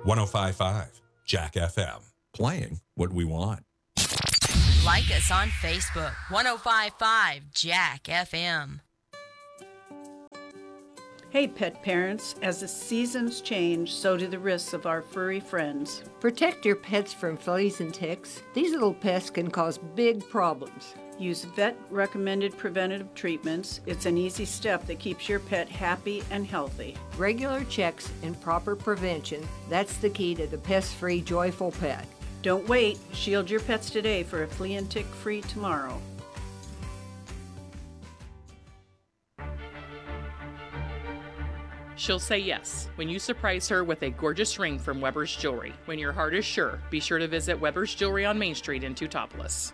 105.5 Jack FM. Playing what we want. Like us on Facebook, 105.5 Jack FM. Hey pet parents, as the seasons change, so do the risks of our furry friends. Protect your pets from fleas and ticks. These little pests can cause big problems. Use vet-recommended preventative treatments. It's an easy step that keeps your pet happy and healthy. Regular checks and proper prevention, that's the key to the pest-free, joyful pet. Don't wait. Shield your pets today for a flea and tick-free tomorrow. She'll say yes when you surprise her with a gorgeous ring from Weber's Jewelry. When your heart is sure, be sure to visit Weber's Jewelry on Main Street in Teutopolis.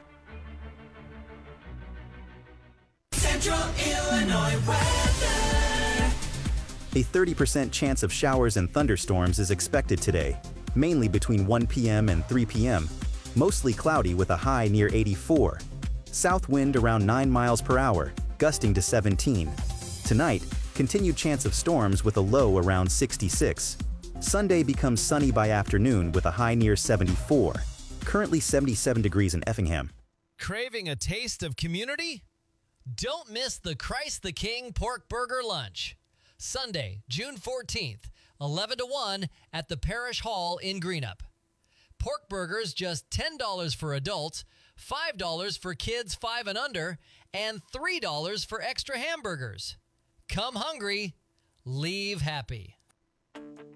Central Illinois weather. A 30% chance of showers and thunderstorms is expected today, mainly between 1 p.m. and 3 p.m. Mostly cloudy with a high near 84. South wind around 9 miles per hour, gusting to 17. Tonight, continued chance of storms with a low around 66. Sunday becomes sunny by afternoon with a high near 74. Currently 77 degrees in Effingham. Craving a taste of community? Don't miss the Christ the King Pork Burger Lunch. Sunday, June 14th, 11 to 1 at the Parish Hall in Greenup. Pork burgers just $10 for adults, $5 for kids 5 and under, and $3 for extra hamburgers. Come hungry, leave happy.